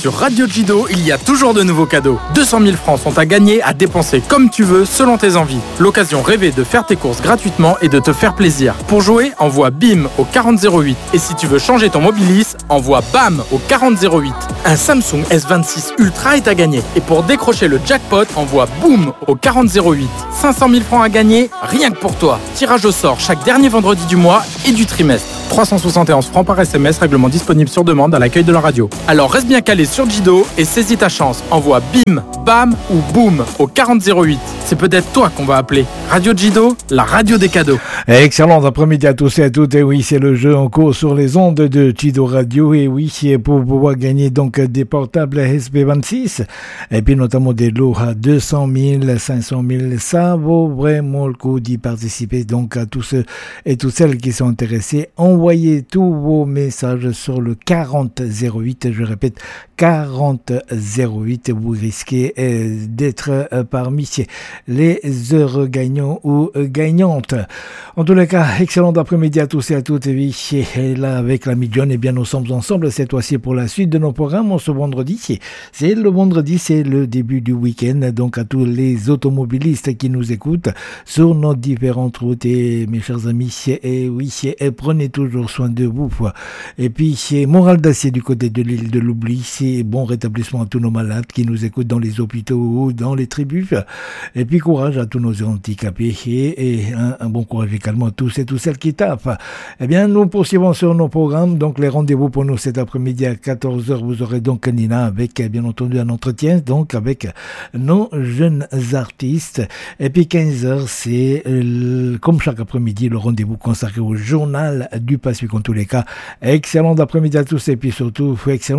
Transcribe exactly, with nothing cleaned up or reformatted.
Sur Radio Jido, il y a toujours de nouveaux cadeaux. deux cent mille francs sont à gagner, à dépenser comme tu veux, selon tes envies. L'occasion rêvée de faire tes courses gratuitement et de te faire plaisir. Pour jouer, envoie BIM au quarante zéro huit. Et si tu veux changer ton Mobilis, envoie BAM au quarante zéro huit. Un Samsung S vingt-six Ultra est à gagner. Et pour décrocher le jackpot, envoie BOOM au quarante zéro huit. cinq cent mille francs à gagner, rien que pour toi. Tirage au sort chaque dernier vendredi du mois et du trimestre. trois cent soixante et onze francs par S M S, règlement disponible sur demande à l'accueil de la radio. Alors reste bien calé sur Jido et saisis ta chance. Envoie BIM, BAM ou BOOM au quarante zéro huit. C'est peut-être toi qu'on va appeler. Radio Jido, la radio des cadeaux. Excellent après-midi à tous et à toutes. Et oui, c'est le jeu en cours sur les ondes de Jido Radio. Et oui, c'est pour pouvoir gagner donc des portables S P vingt-six. Et puis notamment des lots à deux cent mille, cinq cent mille. Ça vaut vraiment le coup d'y participer. Donc à tous ceux et toutes celles qui sont intéressés, envoyez tous vos messages sur le quarante zéro huit. Je répète, quarante zéro huit. Vous risquez euh, d'être euh, parmi les heureux gagnants ou euh, gagnantes. En tous les cas, excellent après-midi à tous et à toutes. Et là, avec l'ami John, eh bien, nous sommes ensemble cette fois-ci pour la suite de nos programmes. Ce vendredi, c'est le vendredi, c'est le début du week-end. Donc, à tous les automobilistes qui nous écoutent sur nos différentes routes. Et mes chers amis, et oui, et prenez toujours soin de vous. Et puis, c'est moral d'acier du côté de l'île de l'oubli. C'est bon rétablissement à tous nos malades qui nous écoutent dans les hôpitaux ou dans les tribus. Et puis, courage à tous nos handicapés et, et un, un bon courage également à tous et toutes celles qui tapent. Eh bien, nous poursuivons sur nos programmes. Donc, les rendez-vous pour nous cet après-midi à quatorze heures. Vous aurez donc Nina avec, bien entendu, un entretien, donc avec nos jeunes artistes. Et puis, quinze heures, c'est euh, comme chaque après-midi, le rendez-vous consacré au journal du Pacifique en tous les cas. Excellent après-midi à tous et puis surtout, excellent